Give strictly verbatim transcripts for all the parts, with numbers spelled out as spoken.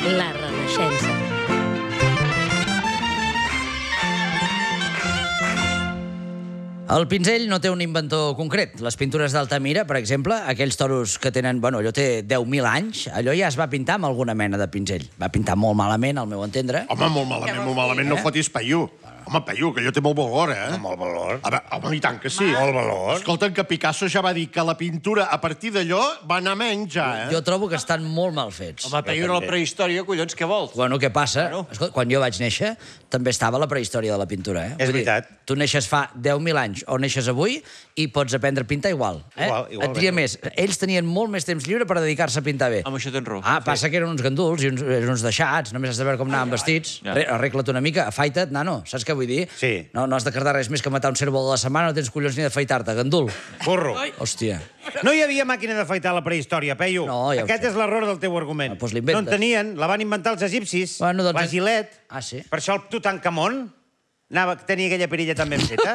La Renaixença. El pinzell no té un inventor concret. Les pintures d'Altamira, per exemple, aquells toros que tenen... Bueno, allò té deu mil anys, allò ja es va pintar amb alguna mena de pinzell. Va pintar molt malament, al meu entendre. Home, molt malament, molt malament, no fotis paiú. Home, paiú, que allò té molt valor, eh? Molt valor. A veure, home, i tant que sí. Molt valor. Escolta, que Picasso ja va dir que la pintura, a partir d'allò, va anar menys, ja, eh? Jo trobo que estan molt mal fets. Home, Paiú era la prehistòria, collons, què vols? Bueno, què passa? Escolta, quan jo vaig néixer, també estava la prehistòria de la pintura, eh? És veritat. Tu neixes fa deu mil anys o neixes avui i pots aprendre a pintar igual. Eh? Igual, igual. Et diria més, ells tenien molt més temps lliure per dedicar-se a pintar bé. Amb això tens raó. Ah, passa que eren uns ganduls i uns, uns deixats, només has de veure com anaven vestits. Ja. Re- Arregla't una mica, afaita't, nano, saps què vull dir? Sí. No, no has de cardar res més que matar un cérvol a la setmana, no tens collons ni d'afaitar-te, gandul. Burro. Hòstia. No hi havia màquina d'afaitar a la prehistòria, Peyu. No, ja ho Aquest sé. és l'error del teu argument. Ah, doncs l'inventes. No en tenien, la van inventar els egipcis. Bueno, doncs- Basilet. Ah, sí? Per això el Tutankamon anava, tenia aquella perilla tan ben feta.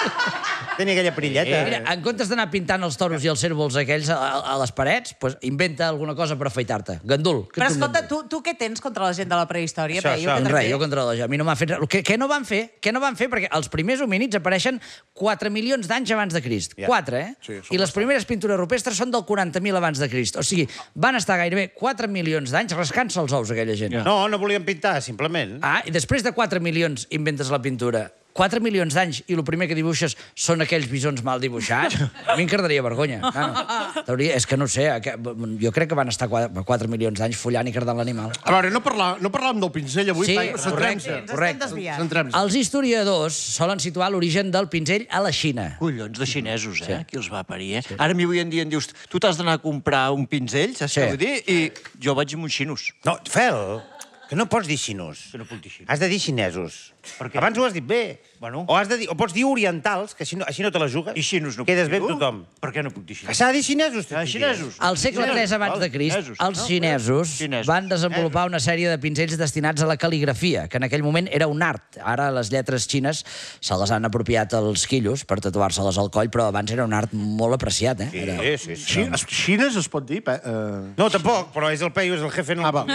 Tenia aquella perilleta. Mira, en comptes d'anar pintant els toros i els cérvols aquells a, a, a les parets, pues, inventa alguna cosa per afaitar-te. Gandul. Què Però ets un escolta, gandul? tu, tu què tens contra la gent de la prehistòria, Això, Peyu? això. Què te'n Res, ve? jo contra la gent. A mi no m'ha fet res. Què, què no van fer? Què no van fer? Perquè els primers homínids apareixen quatre milions d'anys abans de Crist. Ja. quatre, eh? Sí, són I les primeres pintures rupestres són del quaranta mil abans de Crist. O sigui, van estar gairebé quatre milions d'anys rascant-se els ous, aquella gent. No, no volien pintar, simplement. Ah, i després de quatre milions inventes la pintura. quatre milions d'anys i el primer que dibuixes són aquells bisons mal dibuixats? A mi em cardaria vergonya. No, no. Hauria, és que no ho sé, que- jo crec que van estar quatre milions d'anys follant i cardant l'animal. A veure, no, parlar, no parlàvem del pinzell avui, Sí, Paiú. correcte, Centrem-se. Ens correcte. estem desviant. Centrem-se. Els historiadors solen situar l'origen del pinzell a la Xina. Collons de xinesos, eh? Qui els va parir, eh? Ara a mi avui en dia em dius, tu t'has d'anar a comprar un pinzell, saps Sí. què vull dir? I jo vaig amb uns xinos. No, Fel, que no pots dir xinos. Que no puc dir xinos. Has de dir xinesos. Per què? Abans ho has dit bé. Bueno. O, has de dir, o pots dir orientals, que així no, així no te la jugues. I xinos no puc Quedes dir bé amb tu? tothom. Per què no puc dir Que xinos? s'ha de dir xinesos. Ah, xinesos. Al segle tres abans de Crist, Xinesos. els No? xinesos Xinesos. van desenvolupar una sèrie de pinzells destinats a la cal·ligrafia, que en aquell moment era un art. Ara les lletres xines se les han apropiat els quillos per tatuar-se-les al coll, però abans era un art molt apreciat, eh? Era... Sí, sí, sí. Xi- Xines es pot dir? Pe- eh, No, tampoc, però és el Peyu, és el jefe. No Ah, va.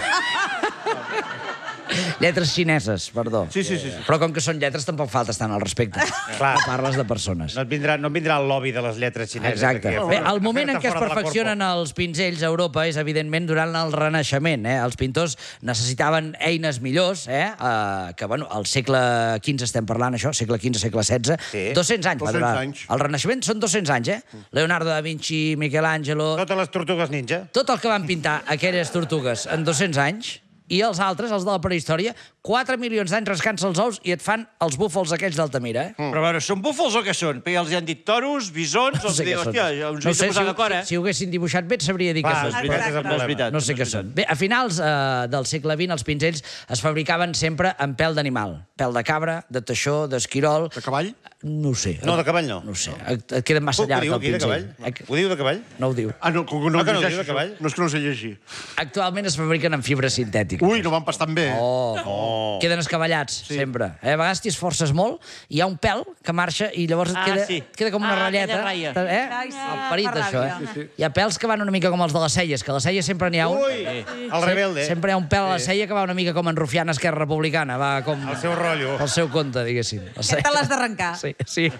Lletres xineses, perdó. Sí, sí, sí, sí. Però com que són lletres, tampoc falta estar al respecte. Clar. No parles de persones. No et vindrà, no et vindrà el lobby de les lletres xineses. Exacte. aquí a Bé, fer- el moment a en què es fer-te fora de la perfeccionen corpo. els pinzells a Europa és, evidentment, durant el Renaixement. Eh? Els pintors necessitaven eines millors, eh? Uh, que, bueno, al segle quinze estem parlant, això, segle quinze, segle setze, Sí. dos-cents anys. va dos-cents durar. anys. El Renaixement són dos-cents anys, eh? Leonardo da Vinci, Michelangelo... Totes les tortugues ninja. Tot el que van pintar aquelles tortugues en dos-cents anys, i els altres, els de la prehistòria, quatre milions d'anys rascant-se els ous i et fan els búfals aquells d'Altamira, eh? Però a veure, són búfals o què són? Perquè els hi han dit toros, bisons, els sé què dic, són. hòstia, uns No no sé, de posar si, d'acord, eh? si ho haguessin dibuixat bé, et sabria dir Clar, què és són. veritat, és el Exacte. És problema. veritat. No sé què són. Bé, a finals eh, del segle vint, els pinzells es fabricaven sempre amb pèl d'animal. Pèl de cabra, de teixó, d'esquirol... De cavall? No ho sé. No, de cavall no. No ho sé. Et et queda massa Ho llarg diu el aquí, de pinzell. cavall? Eh, Ho diu de cavall? No ho diu. Ah, no, com que no, Ah, que no, llegeixo diu de cavall? això. No és que no sé llegir. Actualment es fabriquen amb fibra sintètica. Ui, no van pas tan bé. Oh, oh. Queden escabellats, sí. sempre. Eh? A vegades t'hi esforces molt, i hi ha un pèl que marxa i llavors et Ah, queda, sí. et queda com una Ah, ratlleta. aquella ratlla. Eh? Ai, sí. El parit, Fa això, ràbia. eh? Sí, sí. Hi ha pèls que van una mica com els de les celles, que a les celles sempre n'hi ha un. Ui, el rebelde. Sempre hi ha un pèl a la cella que va una mica com en Rufián Esquerra Republicana, va com... El seu rotllo. Pel seu compte, diguéssim. La Que cella. te l'has d'arrencar. Sí, sí.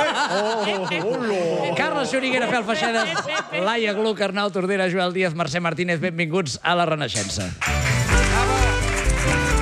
Carles Xuriguera, Fel Feixedes, Laia Gluck, Arnau Tordera, Joel Díaz, Mercè Martínez, benvinguts a la Renaixença.